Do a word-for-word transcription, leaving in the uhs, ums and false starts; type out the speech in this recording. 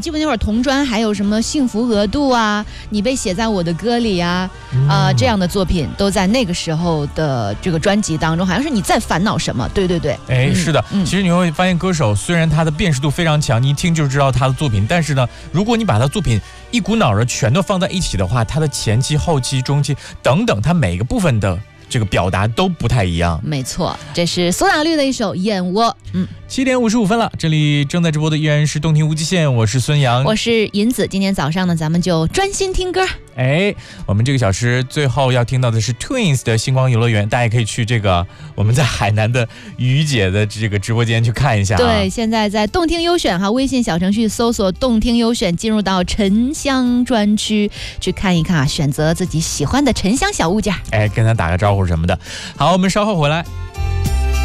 记不那会儿同专还有什么幸福额度啊，你被写在我的歌里啊，啊、呃、这样的作品都在那个时候的这个专辑当中，好像是你在烦恼什么，对对对， 哎、嗯，是的、嗯，其实你会发现歌手虽然他的辨识度非常强，你一听就知道他的作品，但是呢，如果你把他作品一股脑儿全都放在一起的话，他的前期、后期、中期等等，他每个部分的这个表达都不太一样。 没错，这是苏打绿的一首《燕窝》。嗯， 七点五十五分了，这里正在直播的依然是动听无极限，我是孙杨， 我是银子。今天早上呢，咱们就专心听歌。 哎，我们这个小时最后要听到的是 Twins 的星光游乐园，大家可以去这个我们在海南的于姐的这个直播间去看一下、啊。 对，现在在动听优选哈，微信小程序搜索动听优选，进入到沉香专区去看一看啊，选择自己喜欢的沉香小物件。 哎，跟他打个招呼什么的。好，我们稍后回来。